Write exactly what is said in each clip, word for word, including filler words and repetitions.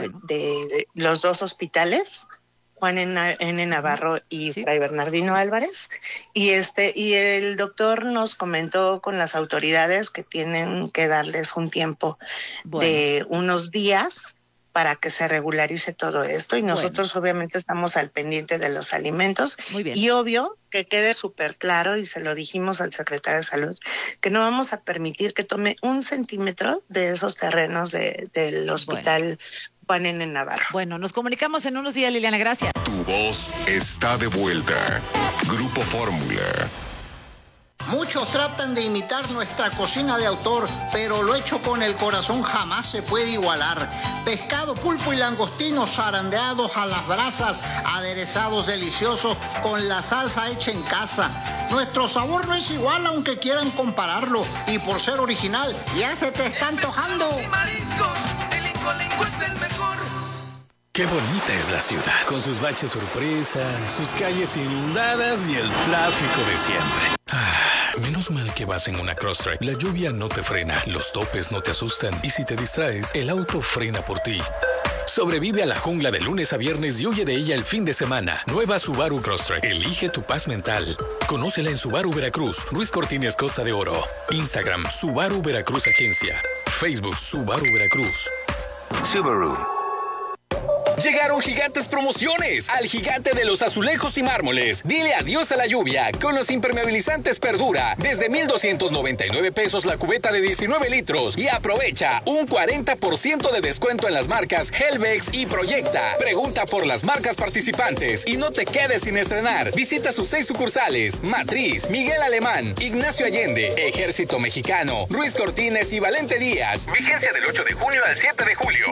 bueno. de, de los dos hospitales, Juan N. Navarro y ¿sí? Fray Bernardino Álvarez, y este y el doctor nos comentó con las autoridades que tienen que darles un tiempo bueno. de unos días para que se regularice todo esto, y nosotros bueno. obviamente estamos al pendiente de los alimentos. Muy bien. Y obvio que quede súper claro, y se lo dijimos al secretario de Salud, que no vamos a permitir que tome un centímetro de esos terrenos de, del hospital bueno. Juan N. Navarro. Bueno, nos comunicamos en unos días, Liliana, gracias. Tu voz está de vuelta. Grupo Fórmula. Muchos tratan de imitar nuestra cocina de autor, pero lo hecho con el corazón jamás se puede igualar. Pescado, pulpo y langostinos zarandeados a las brasas, aderezados deliciosos con la salsa hecha en casa. Nuestro sabor no es igual aunque quieran compararlo, y por ser original ya se te está antojando. Y mariscos, el Incolinco es el mejor. Qué bonita es la ciudad, con sus baches sorpresa, sus calles inundadas y el tráfico de siempre. Ah, menos mal que vas en una Crosstrek. La lluvia no te frena, los topes no te asustan, y si te distraes, el auto frena por ti. Sobrevive a la jungla de lunes a viernes y huye de ella el fin de semana. Nueva Subaru Crosstrek. Elige tu paz mental. Conócela en Subaru Veracruz, Ruiz Cortines Costa de Oro. Instagram, Subaru Veracruz Agencia. Facebook, Subaru Veracruz. Subaru. Llegaron gigantes promociones al gigante de los azulejos y mármoles. Dile adiós a la lluvia con los impermeabilizantes Perdura. Desde mil doscientos noventa y nueve pesos la cubeta de diecinueve litros. Y aprovecha un cuarenta por ciento de descuento en las marcas Helvex y Proyecta. Pregunta por las marcas participantes y no te quedes sin estrenar. Visita sus seis sucursales: Matriz, Miguel Alemán, Ignacio Allende, Ejército Mexicano, Ruiz Cortines y Valente Díaz. Vigencia del ocho de junio al siete de julio.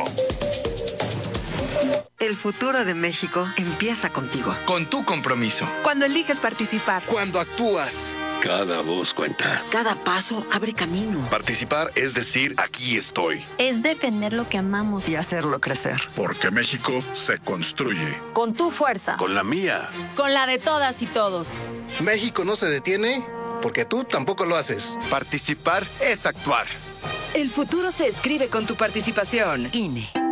El futuro de México empieza contigo. Con tu compromiso. Cuando eliges participar. Cuando actúas. Cada voz cuenta. Cada paso abre camino. Participar es decir, aquí estoy. Es defender lo que amamos. Y hacerlo crecer. Porque México se construye. Con tu fuerza. Con la mía. Con la de todas y todos. México no se detiene porque tú tampoco lo haces. Participar es actuar. El futuro se escribe con tu participación. I N E.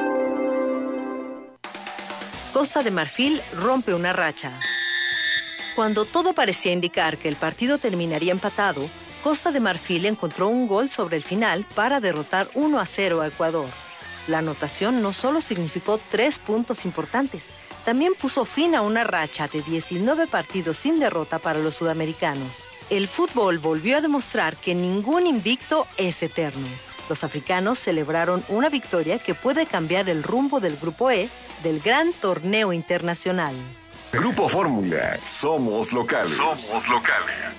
Costa de Marfil rompe una racha. Cuando todo parecía indicar que el partido terminaría empatado, Costa de Marfil encontró un gol sobre el final para derrotar uno a cero a Ecuador. La anotación no solo significó tres puntos importantes, también puso fin a una racha de diecinueve partidos sin derrota para los sudamericanos. El fútbol volvió a demostrar que ningún invicto es eterno. Los africanos celebraron una victoria que puede cambiar el rumbo del Grupo E del gran torneo internacional. Grupo Fórmula. Somos locales. Somos locales.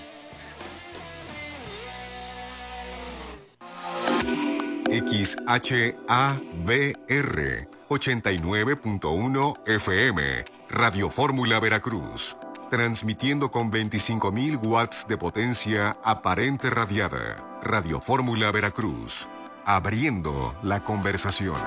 X H A V R ochenta y nueve punto uno F M. Radio Fórmula Veracruz. Transmitiendo con veinticinco mil watts de potencia aparente radiada. Radio Fórmula Veracruz. Abriendo la conversación.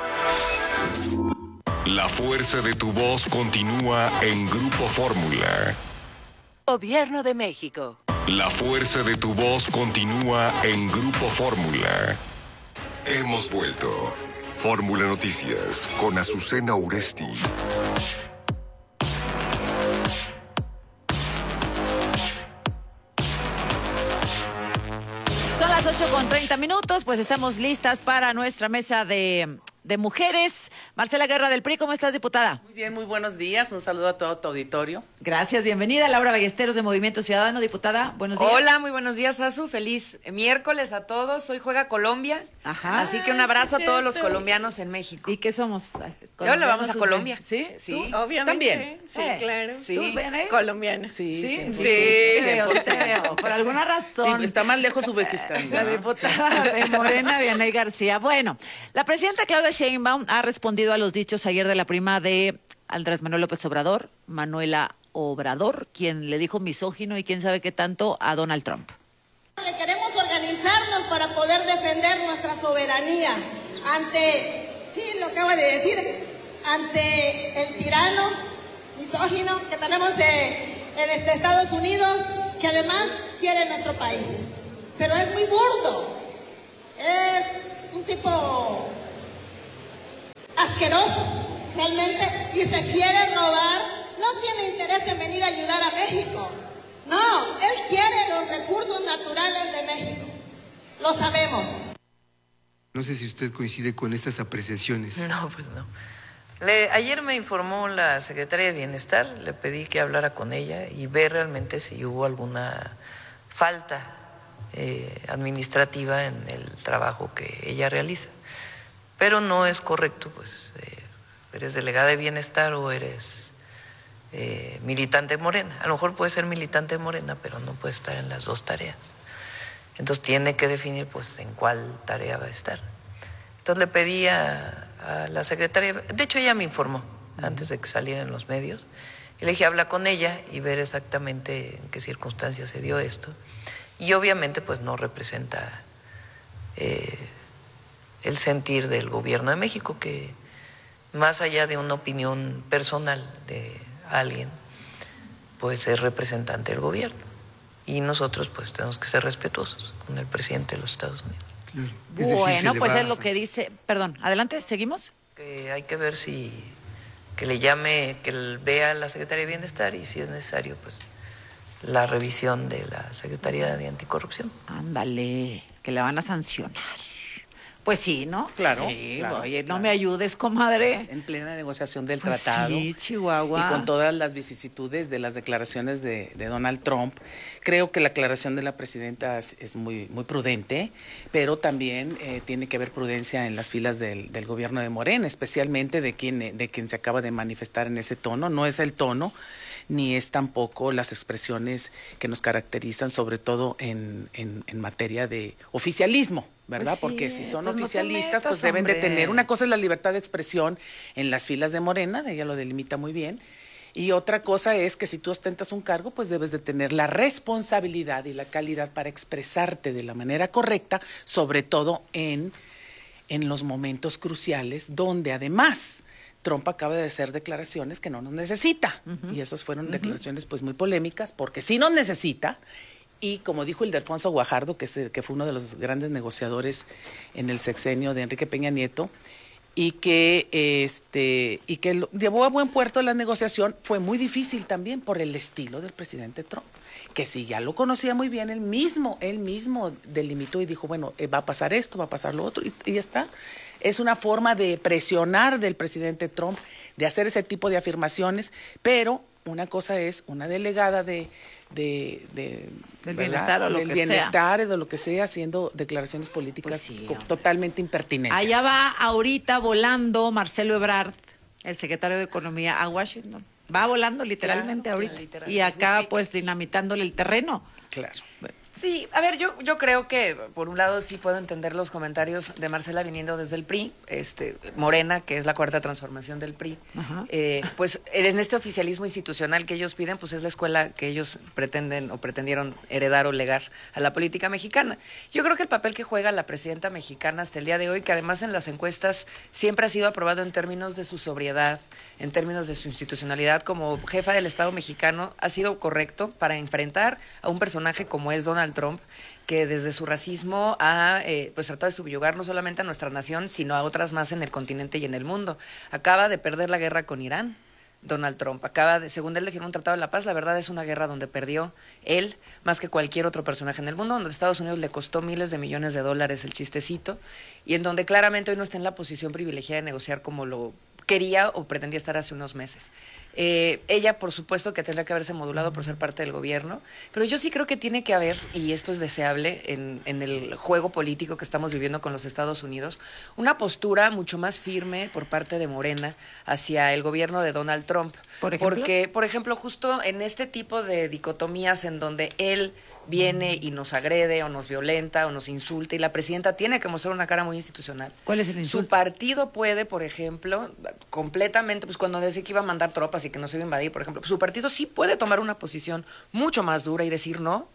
La fuerza de tu voz continúa en Grupo Fórmula. Gobierno de México. La fuerza de tu voz continúa en Grupo Fórmula. Hemos vuelto. Fórmula Noticias con Azucena Uresti. Son las ocho con treinta minutos, pues estamos listas para nuestra mesa de, de mujeres. Marcela Guerra del P R I, ¿cómo estás, diputada? Muy bien, muy buenos días. Un saludo a todo tu auditorio. Gracias, bienvenida. Laura Ballesteros de Movimiento Ciudadano, diputada. Buenos días. Hola, muy buenos días, Azu. Feliz miércoles a todos. Hoy juega Colombia. Ajá. Así que un abrazo sí, a todos los cierto. colombianos en México. ¿Y qué somos? Yo le vamos a Colombia. ¿Sí? Sí. ¿Tú? Obviamente. También. Sí, eh. claro. Sí. ¿Tú bien, eh? Colombiana. Sí, Sí, sí. sí, sí, sí, veo, te veo. Por alguna razón. Sí, está más lejos Uzbekistán. La diputada de Morena, Vianey García. Bueno, la presidenta Claudia Sheinbaum ha respondido a los dichos ayer de la prima de Andrés Manuel López Obrador, Manuela Obrador, quien le dijo misógino y quién sabe qué tanto a Donald Trump. Queremos organizarnos para poder defender nuestra soberanía ante, sí, lo acaba de decir, ante el tirano misógino que tenemos de, en este Estados Unidos, que además quiere nuestro país. Pero es muy burdo, es un tipo asqueroso, realmente, y se quiere robar, no tiene interés en venir a ayudar a México. No, él quiere los recursos naturales de México. Lo sabemos. No sé si usted coincide con estas apreciaciones. No, pues no. Le, ayer me informó la secretaria de Bienestar, le pedí que hablara con ella y ver realmente si hubo alguna falta eh, administrativa en el trabajo que ella realiza. Pero no es correcto, pues, eh, eres delegada de Bienestar o eres eh, militante de Morena. A lo mejor puede ser militante de Morena, pero no puede estar en las dos tareas. Entonces tiene que definir, pues, en cuál tarea va a estar. Entonces le pedí a, a la secretaria, de hecho ella me informó antes de que saliera en los medios, y le dije, habla con ella y ver exactamente en qué circunstancias se dio esto. Y obviamente, pues, no representa eh, el sentir del gobierno de México, que más allá de una opinión personal de alguien, pues es representante del gobierno. Y nosotros, pues, tenemos que ser respetuosos con el presidente de los Estados Unidos. Claro. Es decir, bueno, pues va... es lo que dice... Perdón, adelante, ¿seguimos? Que hay que ver si... que le llame, que vea a la Secretaría de Bienestar y si es necesario, pues, la revisión de la Secretaría de Anticorrupción. Ándale, que la van a sancionar. Pues sí, ¿no? Claro. Sí, claro oye, no claro. me ayudes, comadre. En plena negociación del pues tratado. Sí, Chihuahua. Y con todas las vicisitudes de las declaraciones de, de Donald Trump, creo que la aclaración de la presidenta es, es muy, muy prudente, pero también eh, tiene que haber prudencia en las filas del, del gobierno de Morena, especialmente de quien, de quien se acaba de manifestar en ese tono. No es el tono, ni es tampoco las expresiones que nos caracterizan, sobre todo en, en, en materia de oficialismo, ¿verdad? Pues sí, porque si son pues oficialistas, no metas, pues deben hombre. de tener, una cosa es la libertad de expresión en las filas de Morena, ella lo delimita muy bien, y otra cosa es que si tú ostentas un cargo, pues debes de tener la responsabilidad y la calidad para expresarte de la manera correcta, sobre todo en, en los momentos cruciales, donde además Trump acaba de hacer declaraciones que no nos necesita. Uh-huh. Y esas fueron uh-huh. declaraciones pues muy polémicas, porque sí nos necesita. Y como dijo Ildefonso Guajardo, que, es el, que fue uno de los grandes negociadores en el sexenio de Enrique Peña Nieto, y que, este, y que lo, llevó a buen puerto la negociación, fue muy difícil también por el estilo del presidente Trump, que si ya lo conocía muy bien, él mismo, él mismo delimitó y dijo, bueno, eh, va a pasar esto, va a pasar lo otro, y, y ya está. Es una forma de presionar del presidente Trump, de hacer ese tipo de afirmaciones, pero una cosa es una delegada de, de, de del bienestar o lo del que bienestar sea. o de lo que sea, haciendo declaraciones políticas pues sí, totalmente impertinentes. Allá va ahorita volando Marcelo Ebrard, el secretario de Economía, a Washington. Va volando literalmente claro, ahorita. Literal, y acá pues dinamitándole el terreno. Claro. Bueno. Sí, a ver, yo, yo creo que por un lado sí puedo entender los comentarios de Marcela viniendo desde el P R I, este, Morena, que es la cuarta transformación del P R I, eh, pues en este oficialismo institucional que ellos piden, pues es la escuela que ellos pretenden o pretendieron heredar o legar a la política mexicana. Yo creo que el papel que juega la presidenta mexicana hasta el día de hoy, que además en las encuestas siempre ha sido aprobado en términos de su sobriedad, en términos de su institucionalidad como jefa del Estado mexicano, ha sido correcto para enfrentar a un personaje como es Donald Trump, que desde su racismo ha eh, pues tratado de subyugar no solamente a nuestra nación, sino a otras más en el continente y en el mundo. Acaba de perder la guerra con Irán, Donald Trump. Acaba de, según él, de firmar un tratado de la paz. La verdad es una guerra donde perdió él más que cualquier otro personaje en el mundo, donde Estados Unidos le costó miles de millones de dólares el chistecito, y en donde claramente hoy no está en la posición privilegiada de negociar como lo quería o pretendía estar hace unos meses. Eh, ella, por supuesto, que tendrá que haberse modulado por ser parte del gobierno, pero yo sí creo que tiene que haber, y esto es deseable en, en el juego político que estamos viviendo con los Estados Unidos, una postura mucho más firme por parte de Morena hacia el gobierno de Donald Trump. ¿Por ejemplo? Porque, por ejemplo, justo en este tipo de dicotomías en donde él viene y nos agrede o nos violenta o nos insulta y la presidenta tiene que mostrar una cara muy institucional. ¿Cuál es el insulto? Su partido puede, por ejemplo, completamente, pues cuando dice que iba a mandar tropas y que no se iba a invadir, por ejemplo, su partido sí puede tomar una posición mucho más dura y decir no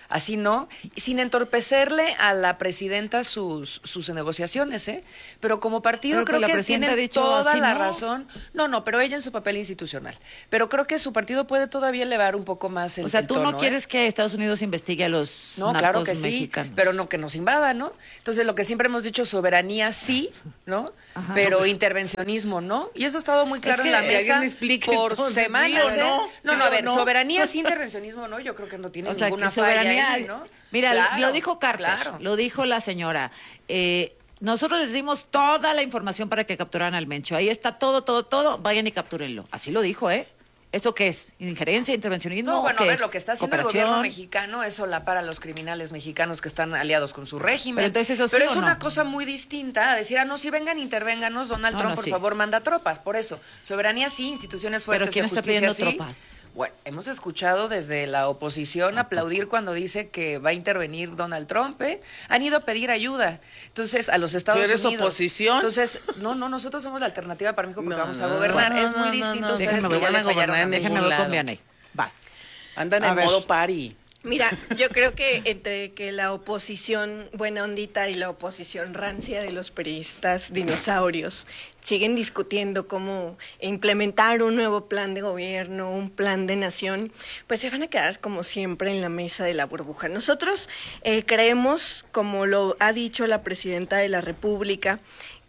así no, sin entorpecerle a la presidenta sus, sus negociaciones, ¿eh? Pero como partido pero creo que tienen toda la no. razón. No, no, pero ella en su papel institucional. Pero creo que su partido puede todavía elevar un poco más el O sea, el tú tono, no ¿eh? quieres que Estados Unidos investigue a los No, narcos claro que sí, mexicanos. pero no que nos invada, ¿no? Entonces, lo que siempre hemos dicho, soberanía sí, ¿no? Ajá. Pero intervencionismo no. Y eso ha estado muy claro Es en que la alguien mesa me explique, por entonces, semanas, ¿sí o ¿eh? no? No, ¿Sí no, a o ver, no? soberanía sí, intervencionismo no, yo creo que no tiene O sea, ninguna que soberanía, falla ahí, ¿no? Mira, Claro, lo dijo Carter, claro. lo dijo la señora. Eh, nosotros les dimos toda la información para que capturaran al Mencho. Ahí está todo, todo, todo. Vayan y captúrenlo. Así lo dijo, ¿eh? ¿Eso qué es? ¿Injerencia, intervencionismo? No, bueno, ¿Qué a ver, es? lo que está haciendo el ¿Cooperación? gobierno mexicano es solapar a los criminales mexicanos que están aliados con su régimen. Pero entonces eso sí Pero o es no. una cosa muy distinta a decir, ah, no, si vengan, intervénganos, Donald No, Trump, no, por sí. favor, manda tropas. Por eso, soberanía sí, instituciones fuertes ¿Pero quién de está justicia pidiendo sí. tropas? Bueno, hemos escuchado desde la oposición aplaudir cuando dice que va a intervenir Donald Trump, ¿eh? Han ido a pedir ayuda. Entonces, a los Estados ¿Tú eres Unidos. oposición? Entonces, no, no, nosotros somos la alternativa para México porque No, vamos a no, gobernar. no, es muy no, distinto no, a ustedes déjenme que ya van a le fallaron gobernar a en México. Déjenme ver lado. con Vianey. Vas. Andan A en ver. modo party. Mira, yo creo que entre que la oposición buena ondita y la oposición rancia de los periodistas dinosaurios siguen discutiendo cómo implementar un nuevo plan de gobierno, un plan de nación, pues se van a quedar como siempre en la mesa de la burbuja. Nosotros eh, creemos, como lo ha dicho la presidenta de la República,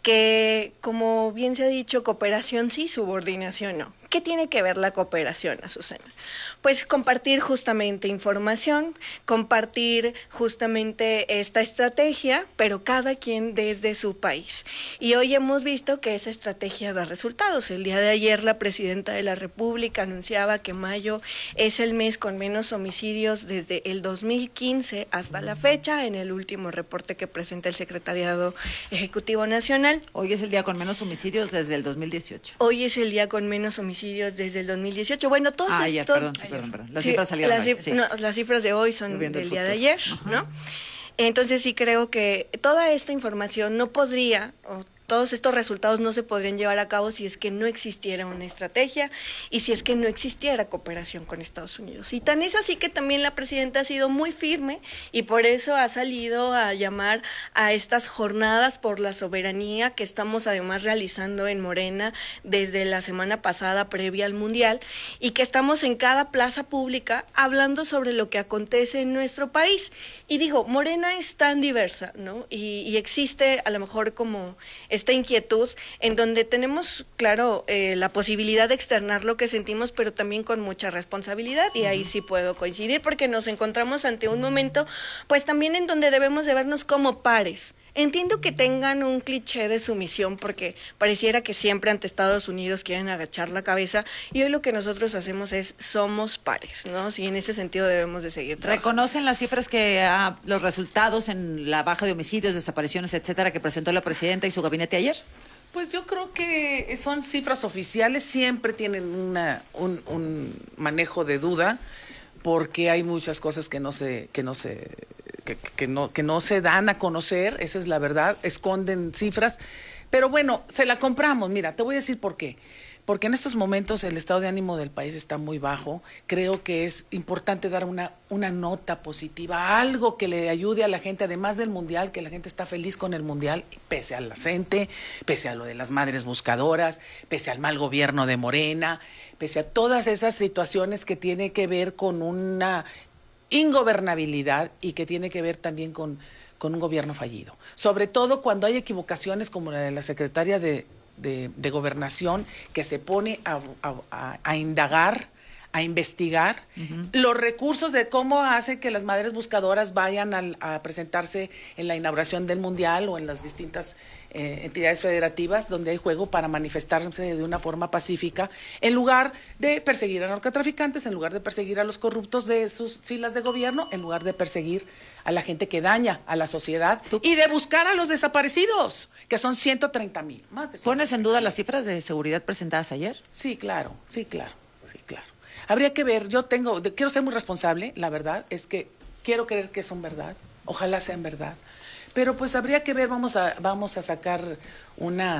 que, como bien se ha dicho, cooperación sí, subordinación no. ¿Qué tiene que ver la cooperación, Azucena? Pues compartir justamente información, compartir justamente esta estrategia, pero cada quien desde su país. Y hoy hemos visto que esa estrategia da resultados. El día de ayer la presidenta de la República anunciaba que mayo es el mes con menos homicidios desde el dos mil quince hasta la fecha, en el último reporte que presenta el Secretariado Ejecutivo Nacional. Hoy es el día con menos homicidios desde el dos mil dieciocho. Hoy es el día con menos homicidios desde el dos mil dieciocho. Bueno, todos Ah, ayer, estos... perdón, sí, perdón, perdón. Las Sí, cifras salieron las, hoy, cif- sí. no, las cifras de hoy son Estoy viendo del el día de futuro. ayer, ¿no? Entonces sí creo que toda esta información no podría, o todos estos resultados no se podrían llevar a cabo si es que no existiera una estrategia y si es que no existiera cooperación con Estados Unidos. Y tan es así que también la presidenta ha sido muy firme y por eso ha salido a llamar a estas jornadas por la soberanía que estamos además realizando en Morena desde la semana pasada previa al Mundial y que estamos en cada plaza pública hablando sobre lo que acontece en nuestro país. Y digo, Morena es tan diversa, ¿no? Y, y existe a lo mejor como esta inquietud en donde tenemos, claro, eh, la posibilidad de externar lo que sentimos, pero también con mucha responsabilidad, y ahí sí puedo coincidir, porque nos encontramos ante un momento, pues también en donde debemos de vernos como pares. Entiendo que tengan un cliché de sumisión, porque pareciera que siempre ante Estados Unidos quieren agachar la cabeza, y hoy lo que nosotros hacemos es somos pares, ¿no? Sí, en ese sentido debemos de seguir trabajando. ¿Reconocen las cifras que, ah, los resultados en la baja de homicidios, desapariciones, etcétera, que presentó la presidenta y su gabinete ayer? Pues yo creo que son cifras oficiales, siempre tienen una, un, un manejo de duda, porque hay muchas cosas que no se, que no se, que, que no, que no se dan a conocer, esa es la verdad, esconden cifras, pero bueno, se la compramos. Mira, te voy a decir por qué. Porque en estos momentos el estado de ánimo del país está muy bajo. Creo que es importante dar una, una nota positiva, algo que le ayude a la gente, además del Mundial, que la gente está feliz con el Mundial, pese al acente, pese a lo de las madres buscadoras, pese al mal gobierno de Morena, pese a todas esas situaciones que tiene que ver con una ingobernabilidad y que tiene que ver también con, con un gobierno fallido. Sobre todo cuando hay equivocaciones como la de la secretaria de... De, de gobernación, que se pone a, a, a indagar, a investigar uh-huh. los recursos de cómo hace que las madres buscadoras vayan al, a presentarse en la inauguración del Mundial o en las distintas eh, entidades federativas donde hay juego para manifestarse de una forma pacífica, en lugar de perseguir a narcotraficantes, en lugar de perseguir a los corruptos de sus filas de gobierno, en lugar de perseguir a la gente que daña a la sociedad y de buscar a los desaparecidos, que son ciento treinta mil. Más de ¿Pones en duda las cifras de seguridad presentadas ayer? Sí, claro, sí, claro, sí, claro. Habría que ver, yo tengo, quiero ser muy responsable, la verdad es que quiero creer que son verdad, ojalá sean verdad, pero pues habría que ver, vamos a, vamos a sacar una,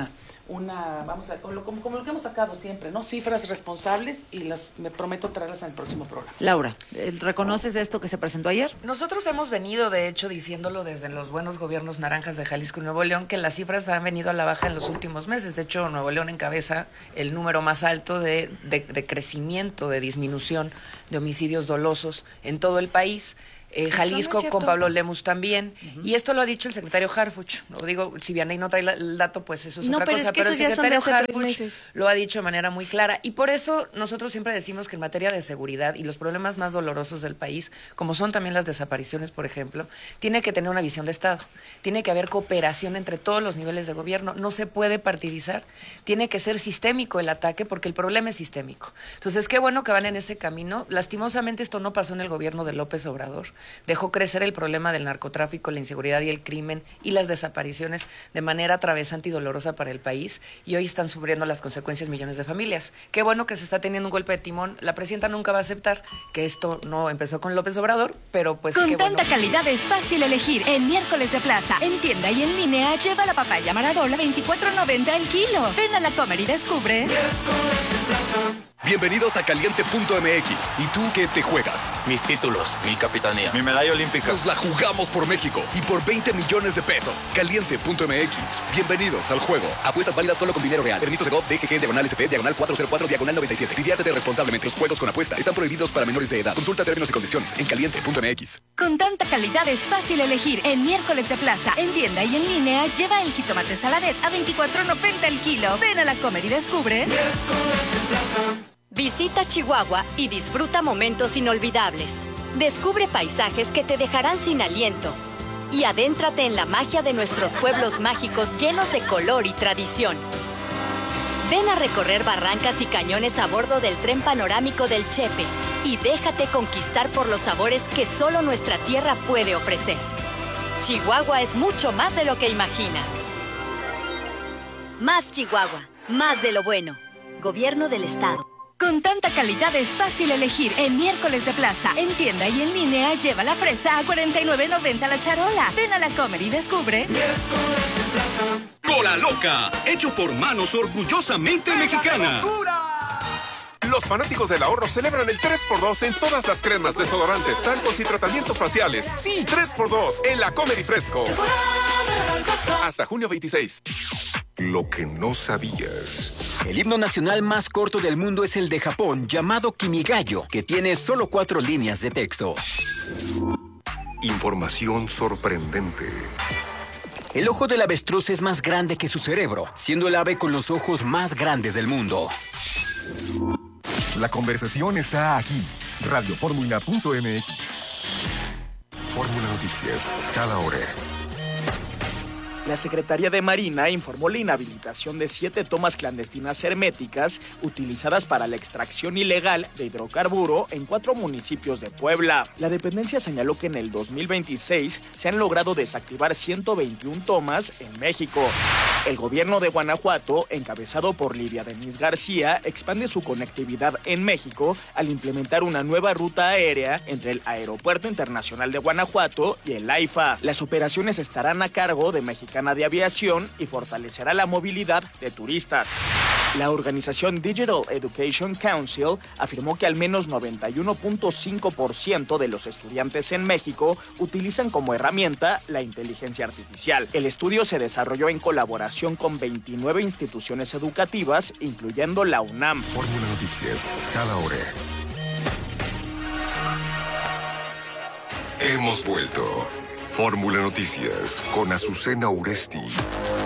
una, vamos a como, como, como lo que hemos sacado siempre, ¿no? Cifras responsables y las me prometo traerlas en el próximo programa. Laura, ¿reconoces esto que se presentó ayer? Nosotros hemos venido, de hecho, diciéndolo desde los buenos gobiernos naranjas de Jalisco y Nuevo León, que las cifras han venido a la baja en los últimos meses. De hecho, Nuevo León encabeza el número más alto de, de, de crecimiento, de disminución de homicidios dolosos en todo el país. Eh, Jalisco no con Pablo Lemus también, uh-huh. y esto lo ha dicho el secretario Harfuch. Lo digo, si Vianey no trae la, el dato, pues eso es no, otra pero cosa, es que pero el eso secretario Harfuch lo ha dicho de manera muy clara, y por eso nosotros siempre decimos que en materia de seguridad y los problemas más dolorosos del país, como son también las desapariciones, por ejemplo, tiene que tener una visión de Estado, tiene que haber cooperación entre todos los niveles de gobierno, no se puede partidizar, tiene que ser sistémico el ataque, porque el problema es sistémico. Entonces, qué bueno que van en ese camino. Lastimosamente esto no pasó en el gobierno de López Obrador, dejó crecer el problema del narcotráfico, la inseguridad y el crimen y las desapariciones de manera atravesante y dolorosa para el país, y hoy están sufriendo las consecuencias millones de familias. Qué bueno que se está teniendo un golpe de timón. La presidenta nunca va a aceptar que esto no empezó con López Obrador, pero pues con qué tanta bueno. calidad es fácil elegir. En miércoles de plaza, en tienda y en línea, lleva la papaya Maradona veinticuatro noventa el kilo. Ven a la Comer y descubre. Miércoles de plaza. Bienvenidos a Caliente punto M X. ¿Y tú qué te juegas? Mis títulos, mi capitanía, mi medalla olímpica. Nos la jugamos por México y por veinte millones de pesos. Caliente punto M X. Bienvenidos al juego. Apuestas válidas solo con dinero real. Permiso de G O V, D G G, diagonal S P, diagonal cuatro cero cuatro, diagonal noventa y siete. Diviértete responsablemente. Los juegos con apuesta están prohibidos para menores de edad. Consulta términos y condiciones en Caliente punto M X. Con tanta calidad es fácil elegir. En miércoles de plaza, en tienda y en línea, lleva el jitomate saladet a veinticuatro noventa el kilo. Ven a la Comer y descubre. Miércoles de plaza. Visita Chihuahua y disfruta momentos inolvidables. Descubre paisajes que te dejarán sin aliento. Y adéntrate en la magia de nuestros pueblos mágicos llenos de color y tradición. Ven a recorrer barrancas y cañones a bordo del tren panorámico del Chepe y déjate conquistar por los sabores que solo nuestra tierra puede ofrecer. Chihuahua es mucho más de lo que imaginas. Más Chihuahua, más de lo bueno. Gobierno del Estado. Con tanta calidad es fácil elegir. En miércoles de plaza, en tienda y en línea, lleva la fresa a cuarenta y nueve noventa la charola. Ven a la Comer y descubre. Miércoles de plaza. Cola Loca, hecho por manos orgullosamente mexicanas. Los fanáticos del ahorro celebran el tres por dos en todas las cremas, desodorantes, talcos y tratamientos faciales. Sí, tres por dos en la Comer y Fresco. Hasta junio veintiséis. Lo que no sabías. El himno nacional más corto del mundo es el de Japón, llamado Kimigayo, que tiene solo cuatro líneas de texto. Información sorprendente. El ojo del avestruz es más grande que su cerebro, siendo el ave con los ojos más grandes del mundo. La conversación está aquí. radio fórmula punto M X. Fórmula Noticias, cada hora. La Secretaría de Marina informó la inhabilitación de siete tomas clandestinas herméticas utilizadas para la extracción ilegal de hidrocarburo en cuatro municipios de Puebla. La dependencia señaló que en el dos mil veintiséis se han logrado desactivar ciento veintiuna tomas en México. El gobierno de Guanajuato, encabezado por Lidia Denise García, expande su conectividad en México al implementar una nueva ruta aérea entre el Aeropuerto Internacional de Guanajuato y el AIFA. Las operaciones estarán a cargo de Mexicana de Aviación y fortalecerá la movilidad de turistas. La organización Digital Education Council afirmó que al menos noventa y uno punto cinco por ciento de los estudiantes en México utilizan como herramienta la inteligencia artificial. El estudio se desarrolló en colaboración con veintinueve instituciones educativas, incluyendo la UNAM. Fórmula Noticias, cada hora. Hemos vuelto. Fórmula Noticias con Azucena Uresti.